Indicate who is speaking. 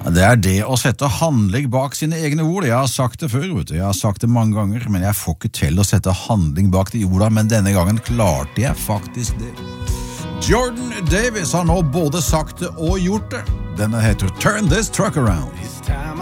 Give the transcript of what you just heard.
Speaker 1: Det det å sette handling bak sine egne ord. Jeg har sagt det før, vet du. Jeg har sagt det mange ganger, men jeg får ikke til å sette handling bak de ordene, men denne gangen klarte jeg faktisk det. Jordan Davis har nå både sagt det og gjort det. Denne heter Turn This Truck Around.